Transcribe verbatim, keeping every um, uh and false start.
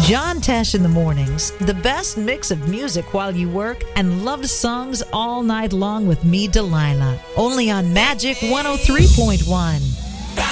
John Tesh in the mornings, the best mix of music while you work and love songs all night long with me, Delilah. Only on Magic one oh three point one.